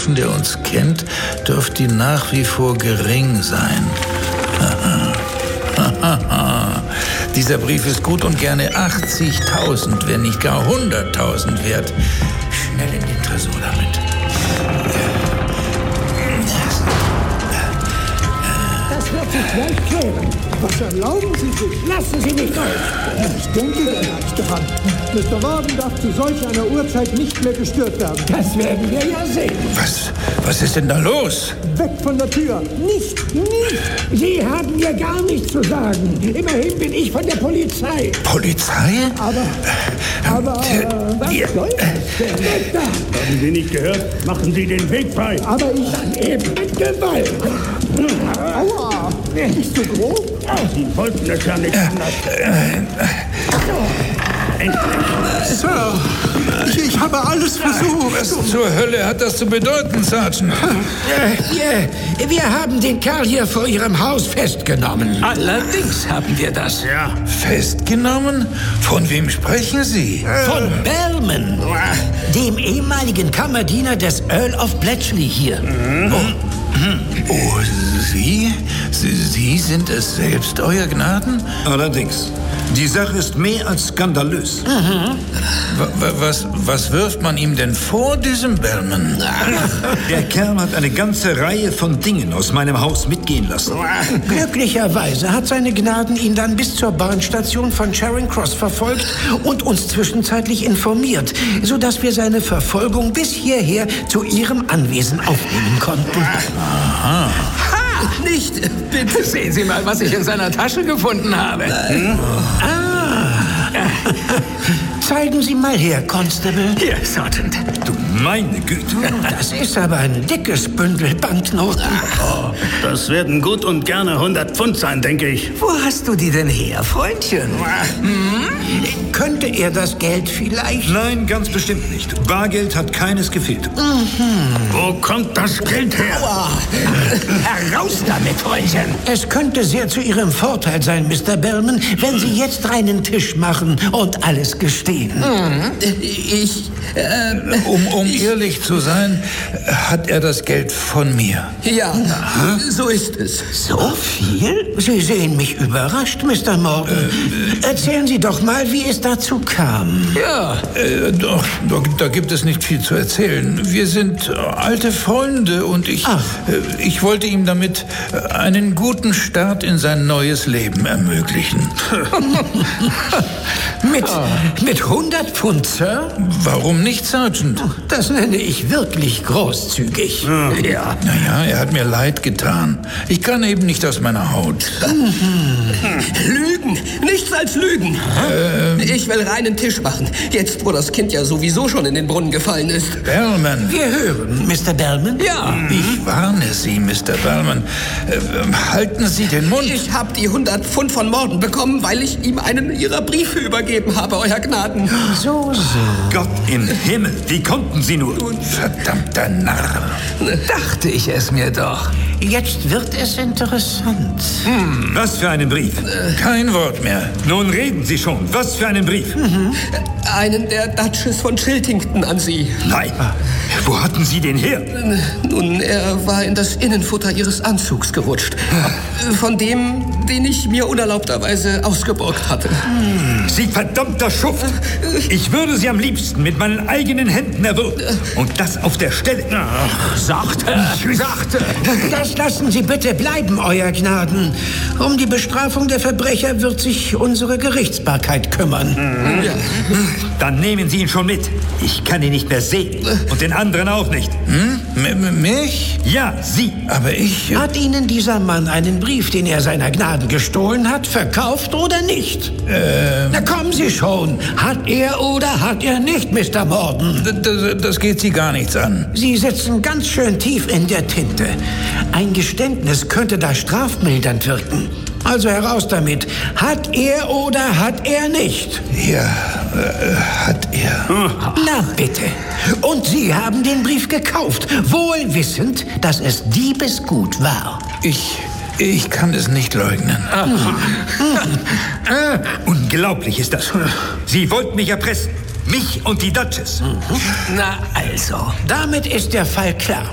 Haufen, der uns kennt, dürfte nach wie vor gering sein. Dieser Brief ist gut und gerne 80.000, wenn nicht gar 100.000 wert. Schnell in den Tresor damit. Das wird sich gleich klären. Was erlauben Sie sich? Lassen Sie mich durch. Ich denke da nicht dran. Mr. Warden darf zu solch einer Uhrzeit nicht mehr gestört werden. Das werden wir ja sehen. Was ist denn da los? Weg von der Tür. Nicht. Sie haben mir gar nichts zu sagen. Immerhin bin ich von der Polizei. Polizei? Aber was soll das denn? Weg da! Haben Sie nicht gehört? Machen Sie den Weg frei. Aber ich... Dann eben mit Gewalt. Aua! Nicht so grob? Sie wollten es ja nicht anders. Endlich. Sir, ich habe alles versucht. Was zur Hölle hat das zu bedeuten, Sergeant? Wir haben den Kerl hier vor Ihrem Haus festgenommen. Allerdings haben wir das. Ja. Festgenommen? Von wem sprechen Sie? Von Bellman, dem ehemaligen Kammerdiener des Earl of Bletchley hier. Oh, Sie? Sie sind es selbst, Euer Gnaden? Allerdings. Die Sache ist mehr als skandalös. Was wirft man ihm denn vor, diesem Bellman? Der Kerl hat eine ganze Reihe von Dingen aus meinem Haus mitgehen lassen. Glücklicherweise hat seine Gnaden ihn dann bis zur Bahnstation von Charing Cross verfolgt und uns zwischenzeitlich informiert, sodass wir seine Verfolgung bis hierher zu Ihrem Anwesen aufnehmen konnten. Ha, nicht? Bitte sehen Sie mal, was ich in seiner Tasche gefunden habe. Zeigen Sie mal her, Constable. Hier, Sergeant. Du meine Güte. Das ist aber ein dickes Bündel Banknoten. Das werden gut und gerne 100 Pfund sein, denke ich. Wo hast du die denn her, Freundchen? Könnte er das Geld vielleicht? Nein, ganz bestimmt nicht. Bargeld hat keines gefehlt. Wo kommt das Geld her? Heraus damit, Freundchen. Es könnte sehr zu Ihrem Vorteil sein, Mr. Bellman, wenn Sie jetzt reinen Tisch machen und alles gestehen. Um ehrlich zu sein, hat er das Geld von mir. Ja, so ist es. So viel? Sie sehen mich überrascht, Mr. Morgan. Erzählen Sie doch mal, wie es dazu kam. Ja, Doch, da gibt es nicht viel zu erzählen. Wir sind alte Freunde und ich wollte ihm damit einen guten Start in sein neues Leben ermöglichen. Mit 100 Pfund, Sir? Warum nicht, Sergeant? Das nenne ich wirklich großzügig. ja. Naja, er hat mir leid getan. Ich kann eben nicht aus meiner Haut. Lügen! Nichts als Lügen! Ich will reinen Tisch machen. Jetzt, wo das Kind ja sowieso schon in den Brunnen gefallen ist. Bellman. Wir hören, Mr. Bellman. Ja, Ich warne Sie, Mr. Bellman. Halten Sie den Mund. ich habe die 100 Pfund von Morden bekommen, weil ich ihm einen Ihrer Briefe übergeben habe, Euer Gnaden. So. Gott im Himmel, wie konnten Sie nur? Verdammter Narr. Dachte ich es mir doch. Jetzt wird es interessant. Was für einen Brief? Kein Wort mehr. Nun reden Sie schon. Was für einen Brief? Einen der Duchess von Chiltington an Sie. Nein. Wo hatten Sie den her? Nun, er war in das Innenfutter Ihres Anzugs gerutscht. Von dem, den ich mir unerlaubterweise ausgeborgt hatte. Sie verdammter Schuft! Ich würde Sie am liebsten mit meinen eigenen Händen erwürgen. Und das auf der Stelle. Sachte. Das lassen Sie bitte bleiben, Euer Gnaden. Um die Bestrafung der Verbrecher wird sich unsere Gerichtsbarkeit kümmern. Dann nehmen Sie ihn schon mit. Ich kann ihn nicht mehr sehen. Und den anderen auch nicht. Mich? Ja, Sie. Aber ich... Hat Ihnen dieser Mann einen Brief, den er seiner Gnaden gestohlen hat, verkauft oder nicht? Na kommen Sie schon. Hat er oder hat er nicht, Mr. Morden? Das geht Sie gar nichts an. Sie sitzen ganz schön tief in der Tinte. Ein Geständnis könnte da strafmildernd wirken. Also heraus damit. Hat er oder hat er nicht? Ja, hat er. Na bitte. Und Sie haben den Brief gekauft, wohl wissend, dass es Diebesgut war. Ich kann es nicht leugnen. Unglaublich ist das. Sie wollten mich erpressen. Mich und die Duchess. Na also. Damit ist der Fall klar.